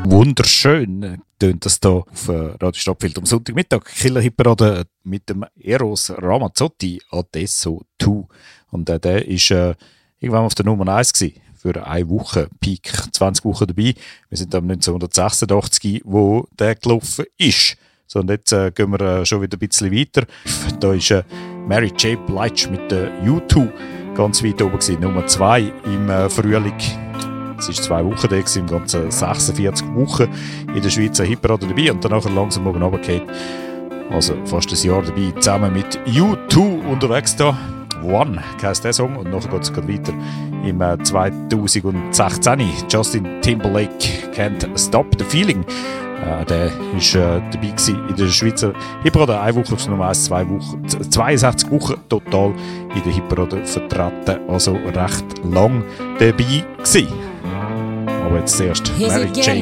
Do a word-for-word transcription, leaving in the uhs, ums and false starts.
Wunderschön tönt das hier auf Radio Stadtfilter am Sonntagmittag. Killer Hitparade mit dem Eros Ramazzotti Adesso zwei. Und äh, der war äh, irgendwann auf der Nummer eins gewesen, für eine Woche. Peak zwanzig Wochen dabei. Wir sind am neunzehnhundertsechsundachtzig, wo der gelaufen ist. So, und jetzt äh, gehen wir äh, schon wieder ein bisschen weiter. Da ist äh, Mary J. Blige mit der U zwei ganz weit oben gewesen. Nummer zwei im äh, Frühling. Es war zwei Wochen da, im ganzen sechsundvierzig Wochen in der Schweizer Hitparade dabei und danach langsam oben runtergefallen. Also fast ein Jahr dabei, zusammen mit U zwei unterwegs da. One heisst der Song und nachher geht es gerade weiter im äh, zweitausendsechzehn. Justin Timberlake Can't Stop the Feeling. Äh, der war äh, dabei in der Schweizer Hitparade. Eine Woche auf Nummer eins, zwei Wochen, zweiundsechzig Wochen total in der Hitparade vertreten. Also recht lang dabei gewesen. Aber jetzt zuerst Mary J.